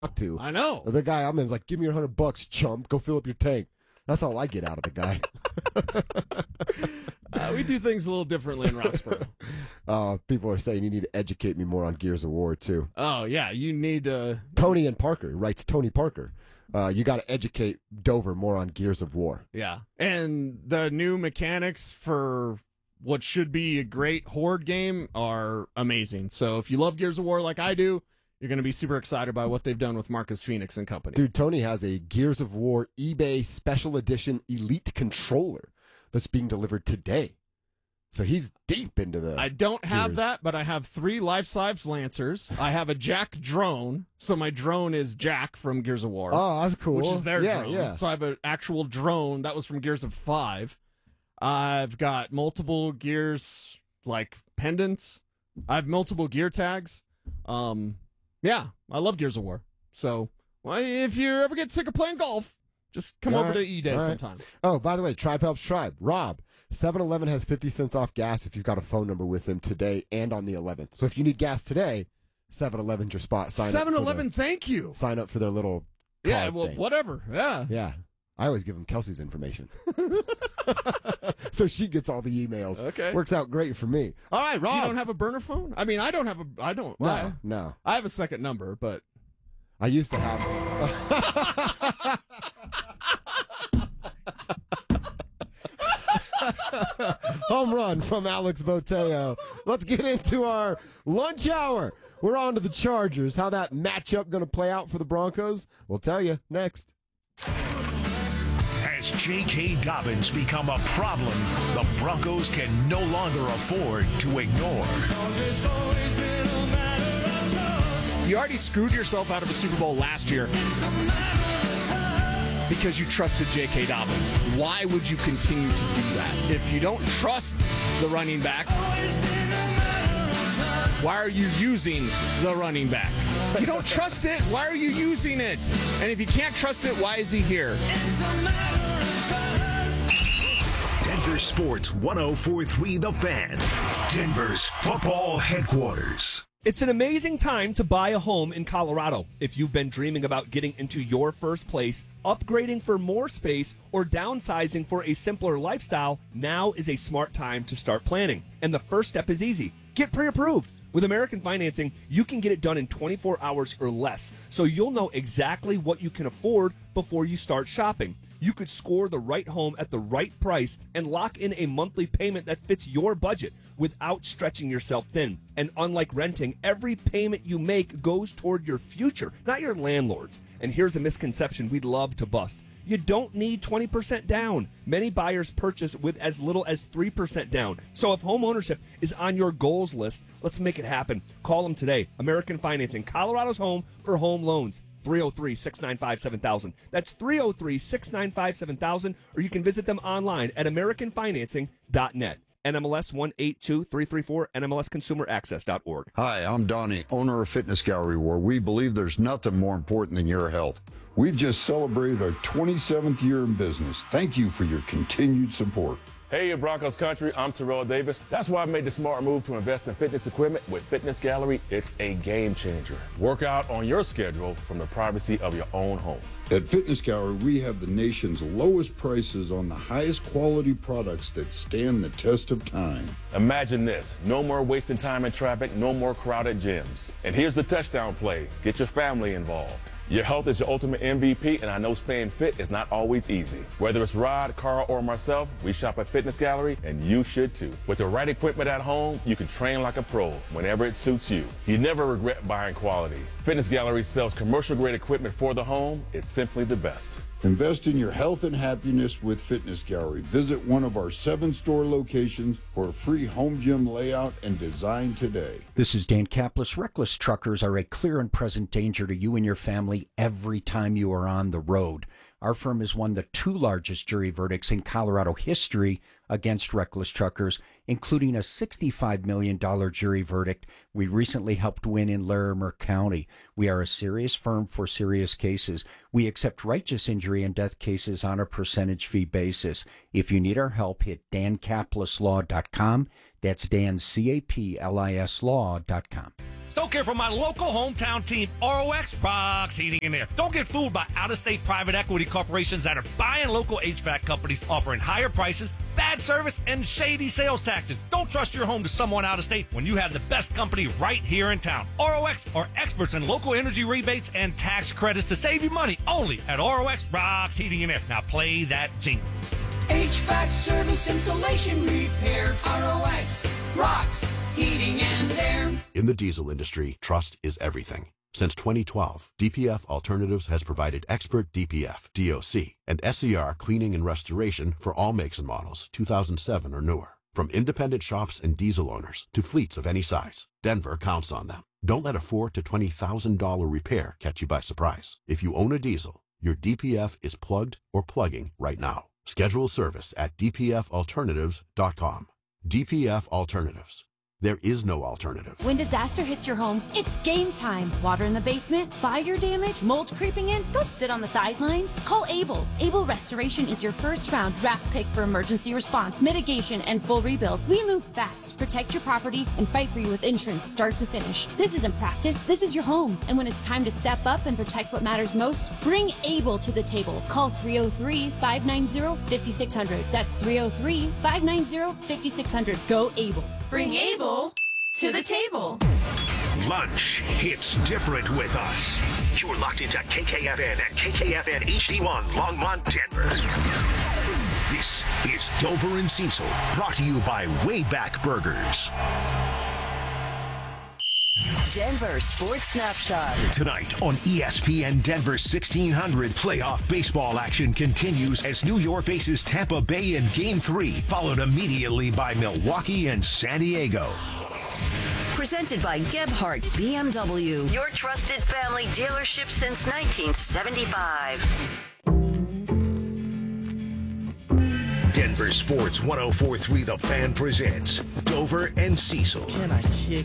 talk to. I know. The guy I'm in is like, give me your $100, chump. Go fill up your tank. That's all I get out of the guy. We do things a little differently in Roxborough. People are saying you need to educate me more on Gears of War, too. Oh, yeah. You need to. Tony and Parker writes Tony Parker. You got to educate Dover more on Gears of War. Yeah. And the new mechanics for what should be a great Horde game are amazing. So if you love Gears of War like I do, you're going to be super excited by what they've done with Marcus Phoenix and company. Dude, Tony has a Gears of War eBay Special Edition Elite controller that's being delivered today. So he's deep into the I don't have Gears. that, but I have 3 life-size Lancers. I have a Jack drone, so my drone is Jack from Gears of War. Oh, that's cool. Which is their drone. Yeah. So I have an actual drone that was from Gears of 5. I've got multiple Gears, like, pendants. I have multiple gear tags. Yeah, I love Gears of War. So if you ever get sick of playing golf, just come over to E-Day sometime. Oh, by the way, Tribe Helps Tribe. Rob, 7-Eleven has 50 cents off gas if you've got a phone number with them today and on the 11th. So if you need gas today, 7-Eleven's your spot. 7-Eleven, thank you. Sign up for their little Yeah, card well, thing. Whatever. Yeah. Yeah. I always give them Kelsey's information. So she gets all the emails. Okay. Works out great for me. All right, Rob. You don't have a burner phone? I mean, I don't. No. I have a second number, but I used to have. Home run from Alex Boteo. Let's get into our lunch hour. We're on to the Chargers. How that matchup going to play out for the Broncos? We'll tell you next. Has J.K. Dobbins become a problem the Broncos can no longer afford to ignore? you already screwed yourself out of a Super Bowl last year because you trusted J.K. Dobbins. Why would you continue to do that? If you don't trust the running back, why are you using the running back? If you don't trust it, why are you using it? And if you can't trust it, why is he here? Denver Sports 104.3 The Fan, Denver's football headquarters. It's an amazing time to buy a home in Colorado. If you've been dreaming about getting into your first place, upgrading for more space, or downsizing for a simpler lifestyle, now is a smart time to start planning. And the first step is easy. Get pre-approved. With American Financing, you can get it done in 24 hours or less, so you'll know exactly what you can afford before you start shopping. You could score the right home at the right price and lock in a monthly payment that fits your budget without stretching yourself thin. And unlike renting, every payment you make goes toward your future, not your landlord's. And here's a misconception we'd love to bust. You don't need 20% down. Many buyers purchase with as little as 3% down. So if home ownership is on your goals list, let's make it happen. Call them today. American Financing, Colorado's home for home loans. 303-695-7000. That's 303-695-7000, or you can visit them online at AmericanFinancing.net. NMLS 182334, NMLSConsumerAccess.org. Hi, I'm Donnie, owner of Fitness Gallery, where we believe there's nothing more important than your health. We've just celebrated our 27th year in business. Thank you for your continued support. Hey, Broncos country, I'm Terrell Davis. That's why I made the smart move to invest in fitness equipment with Fitness Gallery. It's a game changer. Work out on your schedule from the privacy of your own home. At Fitness Gallery, we have the nation's lowest prices on the highest quality products that stand the test of time. Imagine this. No more wasting time in traffic, no more crowded gyms. And here's the touchdown play. Get your family involved. Your health is your ultimate MVP, and I know staying fit is not always easy. Whether it's Rod, Carl, or myself, we shop at Fitness Gallery, and you should too. With the right equipment at home, you can train like a pro whenever it suits you. You never regret buying quality. Fitness Gallery sells commercial-grade equipment for the home. It's simply the best. Invest in your health and happiness with Fitness Gallery. Visit one of our 7 store locations for a free home gym layout and design today. This is Dan Kaplis. Reckless truckers are a clear and present danger to you and your family every time you are on the road. Our firm has won the 2 largest jury verdicts in Colorado history against reckless truckers, including a $65 million jury verdict we recently helped win in Larimer County. We are a serious firm for serious cases. We accept righteous injury and death cases on a percentage fee basis. If you need our help, hit dankapleslaw.com. That's Dan, CAPLIS law.com. Stoke here from my local hometown team, ROX Rocks Heating and Air. Don't get fooled by out-of-state private equity corporations that are buying local HVAC companies, offering higher prices, bad service, and shady sales tactics. Don't trust your home to someone out of state when you have the best company right here in town. ROX are experts in local energy rebates and tax credits to save you money only at ROX Rocks Heating and Air. Now play that jingle. HVAC service, installation, repair. ROX rocks heating and air. In the diesel industry, trust is everything. Since 2012, DPF Alternatives has provided expert DPF, DOC, and SCR cleaning and restoration for all makes and models 2007 or newer. From independent shops and diesel owners to fleets of any size, Denver counts on them. Don't let a $4,000 to $20,000 repair catch you by surprise. If you own a diesel, your DPF is plugged or plugging right now. Schedule service at dpfalternatives.com. DPF Alternatives. There is no alternative. When disaster hits your home, it's game time. Water in the basement, fire damage, mold creeping in. Don't sit on the sidelines. Call Able. Able Restoration is your first round draft pick for emergency response, mitigation, and full rebuild. We move fast, protect your property, and fight for you with insurance start to finish. This isn't practice. This is your home. And when it's time to step up and protect what matters most, bring Able to the table. Call 303-590-5600. That's 303-590-5600. Go Able. Bring Able to the table. Lunch hits different with us. You're locked into KKFN and KKFN HD1 Longmont, Denver. This is Dover and Cecil, brought to you by Wayback Burgers. Denver Sports Snapshot. Tonight on ESPN Denver 1600, playoff baseball action continues as New York faces Tampa Bay in Game 3, followed immediately by Milwaukee and San Diego. Presented by Gebhardt BMW, your trusted family dealership since 1975. Denver Sports 104.3 The Fan presents Dover and Cecil. Can I kick